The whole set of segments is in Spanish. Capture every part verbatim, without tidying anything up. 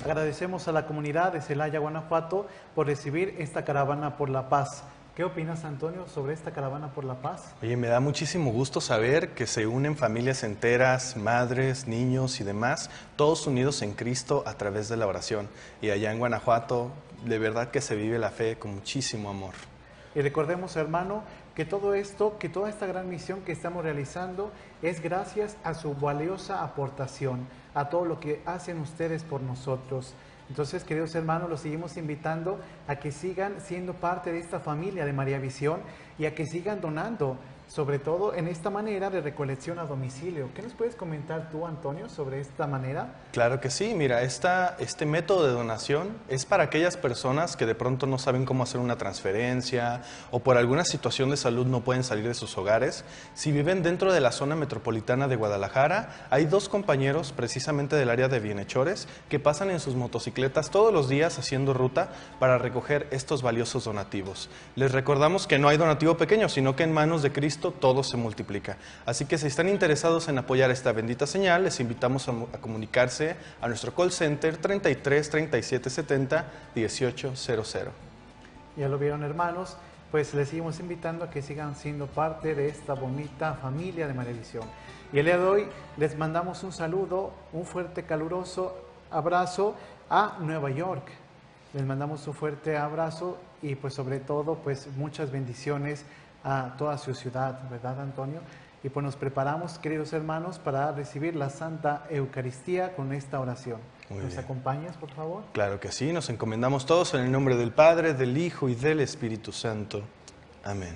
Agradecemos a la comunidad de Celaya, Guanajuato, por recibir esta caravana por la paz. ¿Qué opinas, Antonio, sobre esta caravana por la paz? Oye, me da muchísimo gusto saber que se unen familias enteras, madres, niños y demás, todos unidos en Cristo a través de la oración. Y allá en Guanajuato, de verdad que se vive la fe con muchísimo amor. Y recordemos, hermano, que todo esto, que toda esta gran misión que estamos realizando es gracias a su valiosa aportación, a todo lo que hacen ustedes por nosotros. Entonces, queridos hermanos, los seguimos invitando a que sigan siendo parte de esta familia de María Visión y a que sigan donando, sobre todo en esta manera de recolección a domicilio. ¿Qué nos puedes comentar tú, Antonio, sobre esta manera? Claro que sí, mira, esta, este método de donación es para aquellas personas que de pronto no saben cómo hacer una transferencia o por alguna situación de salud no pueden salir de sus hogares. Si viven dentro de la zona metropolitana de Guadalajara, hay dos compañeros precisamente del área de bienhechores que pasan en sus motocicletas todos los días haciendo ruta para recoger estos valiosos donativos. Les recordamos que no hay donativo pequeño, sino que en manos de Cristo todo se multiplica. Así que si están interesados en apoyar esta bendita señal, les invitamos a, a comunicarse a nuestro call center treinta y tres, treinta y siete, setenta, dieciocho cero cero. Ya lo vieron, hermanos, pues les seguimos invitando a que sigan siendo parte de esta bonita familia de María Visión. Y el día de hoy les mandamos un saludo, un fuerte, caluroso abrazo a Nueva York. Les mandamos un fuerte abrazo y pues sobre todo pues muchas bendiciones a toda su ciudad, ¿verdad, Antonio? Y pues nos preparamos, queridos hermanos, para recibir la Santa Eucaristía con esta oración. Muy ¿Nos bien. acompañas, por favor? Claro que sí, nos encomendamos todos en el nombre del Padre, del Hijo y del Espíritu Santo. Amén.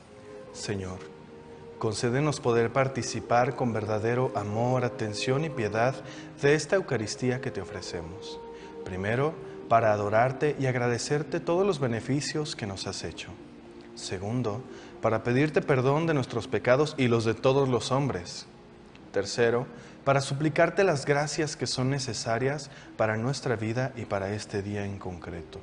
Señor, concédenos poder participar con verdadero amor, atención y piedad de esta Eucaristía que te ofrecemos. Primero, para adorarte y agradecerte todos los beneficios que nos has hecho. Segundo, para pedirte perdón de nuestros pecados y los de todos los hombres. Tercero, para suplicarte las gracias que son necesarias para nuestra vida y para este día en concreto.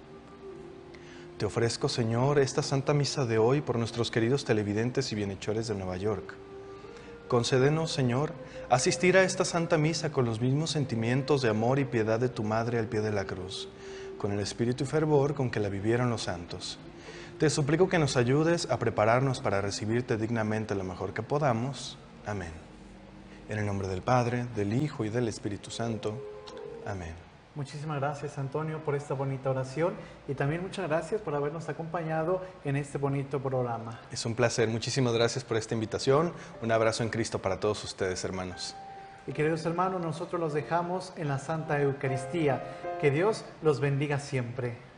Te ofrezco, Señor, esta Santa Misa de hoy por nuestros queridos televidentes y bienhechores de Nueva York. Concédenos, Señor, asistir a esta Santa Misa con los mismos sentimientos de amor y piedad de tu Madre al pie de la cruz, con el espíritu y fervor con que la vivieron los santos. Te suplico que nos ayudes a prepararnos para recibirte dignamente lo mejor que podamos. Amén. En el nombre del Padre, del Hijo y del Espíritu Santo. Amén. Muchísimas gracias, Antonio, por esta bonita oración y también muchas gracias por habernos acompañado en este bonito programa. Es un placer. Muchísimas gracias por esta invitación. Un abrazo en Cristo para todos ustedes, hermanos. Y queridos hermanos, nosotros los dejamos en la Santa Eucaristía. Que Dios los bendiga siempre.